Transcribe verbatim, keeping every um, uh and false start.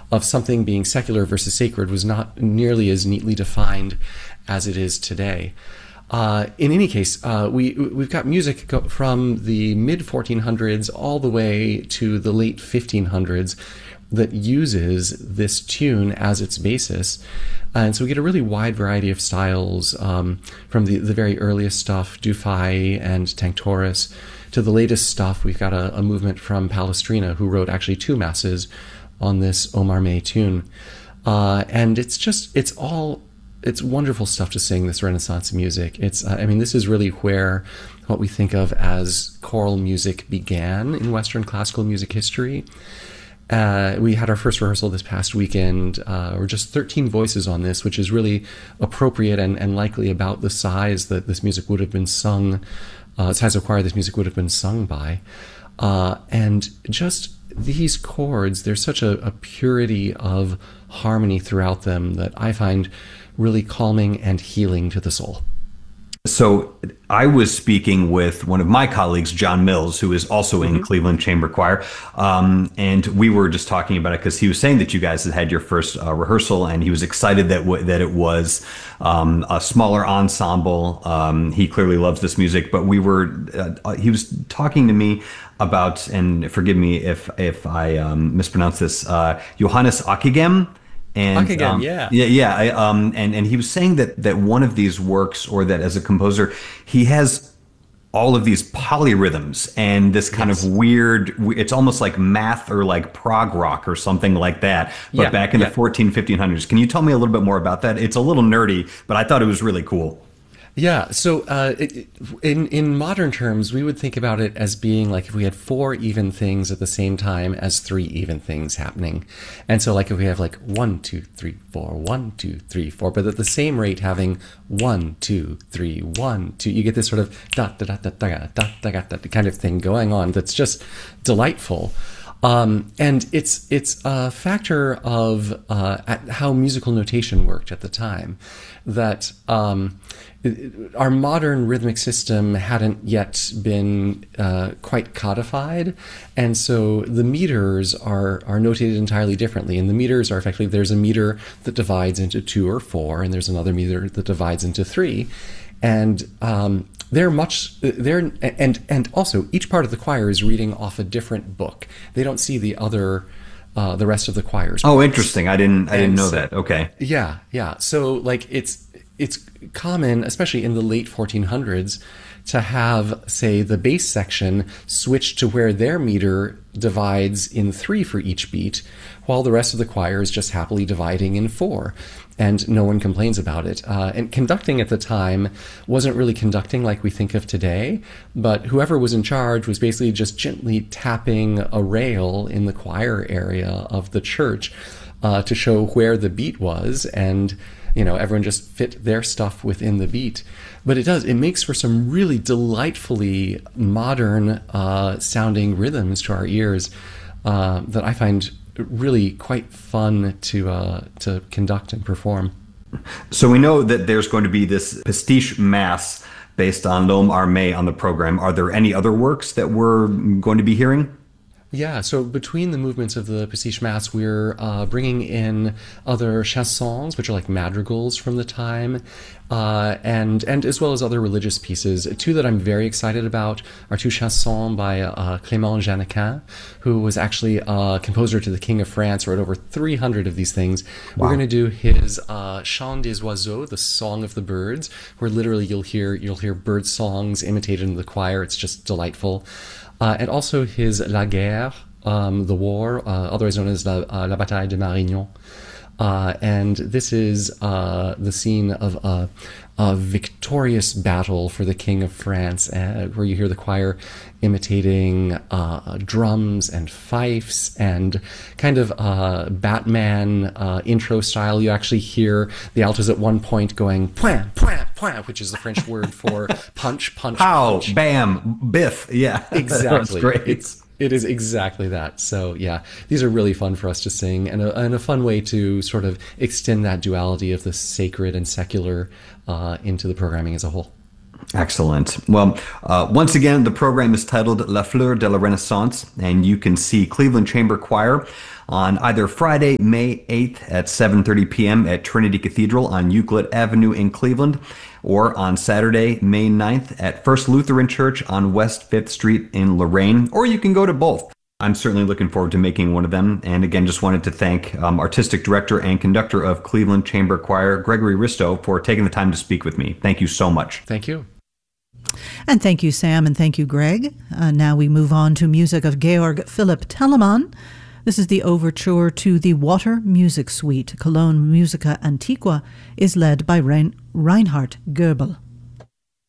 of something being secular versus sacred was not nearly as neatly defined as it is today. Uh, in any case, uh, we, we've got music go from the mid fourteen hundreds all the way to the late fifteen hundreds that uses this tune as its basis. And so we get a really wide variety of styles, um, from the, the very earliest stuff, Dufay and Tanctoris, to the latest stuff. We've got a, a movement from Palestrina, who wrote actually two masses on this Omar May tune. Uh, and it's just, it's all... It's wonderful stuff to sing, this Renaissance music. It's, uh, I mean, this is really where what we think of as choral music began in Western classical music history. Uh, we had our first rehearsal this past weekend. Uh, we're just thirteen voices on this, which is really appropriate and, and likely about the size that this music would have been sung, uh, size of choir this music would have been sung by. Uh, and just these chords, there's such a, a purity of harmony throughout them that I find really calming and healing to the soul. So I was speaking with one of my colleagues, John Mills, who is also in mm-hmm. Cleveland Chamber Choir. Um, and we were just talking about it because he was saying that you guys had had your first uh, rehearsal, and he was excited that w- that it was um, a smaller ensemble. Um, he clearly loves this music, but we were, uh, he was talking to me about, and forgive me if, if I um, mispronounce this, uh, Johannes Ockeghem. And Ockeghem, um, yeah, yeah, yeah. I, um, and and he was saying that that one of these works, or that as a composer, he has all of these polyrhythms and this kind yes. of weird. It's almost like math or like prog rock or something like that. But yeah, back in yeah. the fourteen, fifteen hundreds. Can you tell me a little bit more about that? It's a little nerdy, but I thought it was really cool. Yeah, so uh, it, in in modern terms, we would think about it as being like if we had four even things at the same time as three even things happening. And so like if we have like one, two, three, four, one, two, three, four, but at the same rate having one, two, three, one, two, you get this sort of da da da da da da da da da kind of thing going on that's just delightful. Um, and it's it's a factor of uh, at how musical notation worked at the time, that um, our modern rhythmic system hadn't yet been uh, quite codified, and so the meters are are notated entirely differently. And the meters are effectively, there's a meter that divides into two or four, and there's another meter that divides into three, and um, They're much, they're, and, and also each part of the choir is reading off a different book. They don't see the other, uh, the rest of the choir's Oh, books. Interesting. I didn't, I didn't and know so, that. Okay. Yeah. Yeah. So like it's, it's common, especially in the late fourteen hundreds, to have, say, the bass section switch to where their meter divides in three for each beat, while the rest of the choir is just happily dividing in four. And no one complains about it. Uh, and conducting at the time wasn't really conducting like we think of today, but whoever was in charge was basically just gently tapping a rail in the choir area of the church uh, to show where the beat was, and you know, everyone just fit their stuff within the beat. But it does, it makes for some really delightfully modern uh, sounding rhythms to our ears uh, that I find really quite fun to uh, to conduct and perform. So we know that there's going to be this pastiche mass based on L'Homme Armé on the program. Are there any other works that we're going to be hearing? Yeah, so between the movements of the Pastiche Mass, we're uh, bringing in other chansons, which are like madrigals from the time, uh, and and as well as other religious pieces. Two that I'm very excited about are two chansons by uh, Clément Janequin, who was actually a composer to the King of France, wrote over three hundred of these things. Wow. We're going to do his uh, Chant des Oiseaux, the Song of the Birds, where literally you'll hear you'll hear bird songs imitated in the choir. It's just delightful. Uh, and also his La Guerre, um, the war, uh, otherwise known as La, uh, La Bataille de Marignan. Uh, and this is uh, the scene of a, a victorious battle for the King of France, uh, where you hear the choir imitating uh, drums and fifes and kind of uh, Batman uh, intro style. You actually hear the altos at one point going point, point, point, which is the French word for punch, punch, Pow, punch. Bam, biff. Yeah, exactly. That's great. It's, It is exactly that. So yeah, these are really fun for us to sing, and a, and a fun way to sort of extend that duality of the sacred and secular uh, into the programming as a whole. Excellent. Well, uh, once again, the program is titled La Fleur de la Renaissance, and you can see Cleveland Chamber Choir on either Friday, May eighth at seven thirty p.m. at Trinity Cathedral on Euclid Avenue in Cleveland, or on Saturday, May ninth at First Lutheran Church on West fifth Street in Lorain, or you can go to both. I'm certainly looking forward to making one of them. And again, just wanted to thank um, Artistic Director and Conductor of Cleveland Chamber Choir, Gregory Risto, for taking the time to speak with me. Thank you so much. Thank you. And thank you, Sam, and thank you, Greg. Uh, now we move on to music of Georg Philipp Telemann. This is the overture to the Water Music Suite. Cologne Musica Antiqua is led by Rein- Reinhard Goebel.